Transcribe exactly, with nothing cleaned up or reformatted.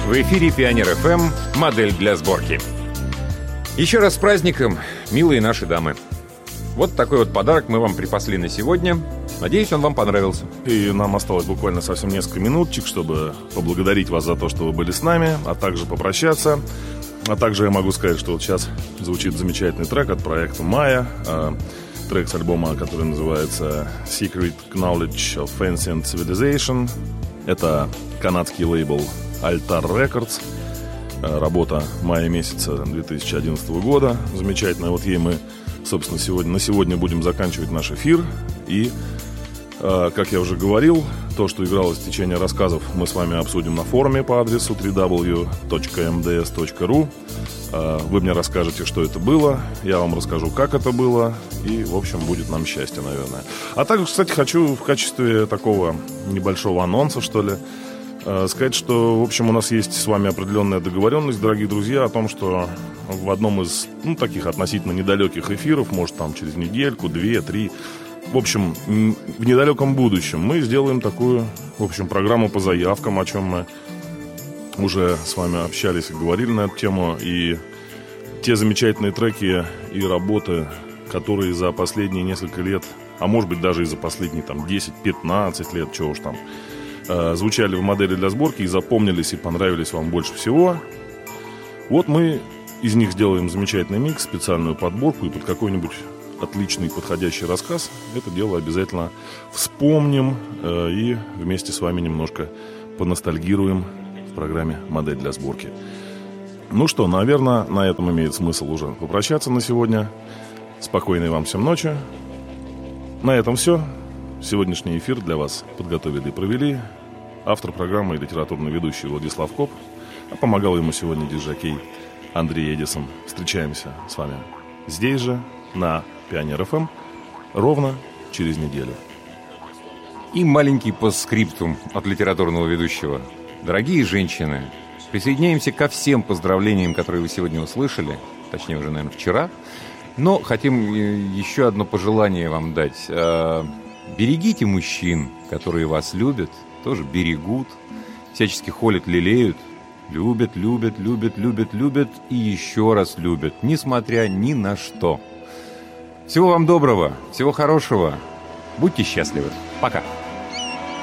В эфире Пионер эф эм, модель для сборки. Еще раз с праздником, милые наши дамы. Вот такой вот подарок мы вам припасли на сегодня. Надеюсь, он вам понравился. И нам осталось буквально совсем несколько минуточек, чтобы поблагодарить вас за то, что вы были с нами, а также попрощаться. А также я могу сказать, что вот сейчас звучит замечательный трек от проекта Maya. Трек с альбома, который называется Secret Knowledge of Ancient Civilization. Это канадский лейбл Altar Records. Работа мая месяца две тысячи одиннадцатого года. Замечательная. Вот ей мы, собственно, сегодня, на сегодня будем заканчивать наш эфир. И, как я уже говорил, то, что игралось в течение рассказов, мы с вами обсудим на форуме по адресу дабл ю дабл ю дабл ю точка эм ди эс точка ру. Вы мне расскажете, что это было, я вам расскажу, как это было, и, в общем, будет нам счастье, наверное. А также, кстати, хочу в качестве такого небольшого анонса, что ли, сказать, что, в общем, у нас есть с вами определенная договоренность, дорогие друзья, о том, что в одном из, ну, таких относительно недалеких эфиров, может, там через недельку, две, три, в общем, в недалеком будущем мы сделаем такую, в общем, программу по заявкам, о чем мы уже с вами общались и говорили на эту тему. И те замечательные треки и работы, которые за последние несколько лет, а может быть даже и за последние там десять-пятнадцать лет, чего уж там, э, звучали в модели для сборки и запомнились и понравились вам больше всего. Вот мы из них сделаем замечательный микс, специальную подборку, и под какой-нибудь отличный подходящий рассказ это дело обязательно вспомним э, и вместе с вами немножко поностальгируем в программе «Модель для сборки». Ну что, наверное, на этом имеет смысл уже попрощаться на сегодня. Спокойной вам всем ночи. На этом все. Сегодняшний эфир для вас подготовили и провели автор программы и литературный ведущий Владислав Коп, а помогал ему сегодня диджей Андрей Эдисон. Встречаемся с вами здесь же, на Пионер эф эм, ровно через неделю. И маленький постскриптум от литературного ведущего. Дорогие женщины, присоединяемся ко всем поздравлениям, которые вы сегодня услышали, точнее уже, наверное, вчера, но хотим еще одно пожелание вам дать. Берегите мужчин, которые вас любят, тоже берегут, всячески холят, лелеют, любят, любят, любят, любят, любят и еще раз любят, несмотря ни на что. Всего вам доброго, всего хорошего, будьте счастливы. Пока.